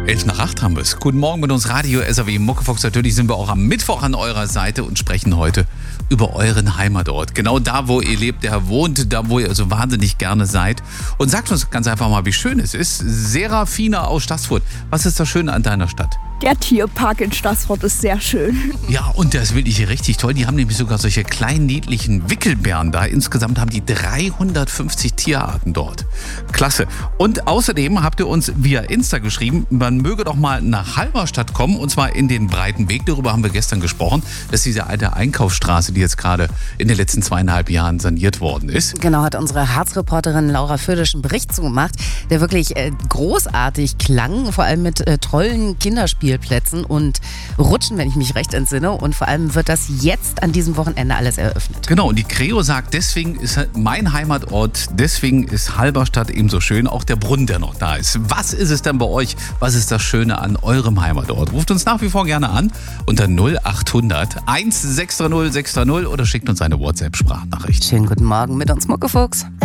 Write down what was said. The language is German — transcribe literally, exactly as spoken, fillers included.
elf nach acht haben wir es. Guten Morgen mit uns Radio S R W Muckefuchs. Natürlich sind wir auch am Mittwoch an eurer Seite und sprechen heute über euren Heimatort. Genau da, wo ihr lebt, der wohnt, da, wo ihr so wahnsinnig gerne seid. Und sagt uns ganz einfach mal, wie schön es ist. Serafina aus Staßfurt, was ist das Schöne an deiner Stadt? Der Tierpark in Staßfurt ist sehr schön. Ja, und der ist wirklich richtig toll. Die haben nämlich sogar solche kleinen, niedlichen Wickelbären da. Insgesamt haben die dreihundertfünfzig Tierarten dort. Klasse. Und außerdem habt ihr uns via Insta geschrieben, man möge doch mal nach Halberstadt kommen, und zwar in den Breiten Weg. Darüber haben wir gestern gesprochen. Das ist diese alte Einkaufsstraße, die jetzt gerade in den letzten zweieinhalb Jahren saniert worden ist. Genau, hat unsere Harzreporterin Laura Fürdisch einen Bericht zugemacht, der wirklich äh, großartig klang, vor allem mit äh, tollen Kinderspielen. Spielplätzen und Rutschen, wenn ich mich recht entsinne. Und vor allem wird das jetzt an diesem Wochenende alles eröffnet. Genau, und die Creo sagt, deswegen ist mein Heimatort, deswegen ist Halberstadt eben so schön, auch der Brunnen, der noch da ist. Was ist es denn bei euch? Was ist das Schöne an eurem Heimatort? Ruft uns nach wie vor gerne an unter null acht hundert eins sechs drei null sechs drei null oder schickt uns eine WhatsApp-Sprachnachricht. Schönen guten Morgen mit uns, Muckefuchs.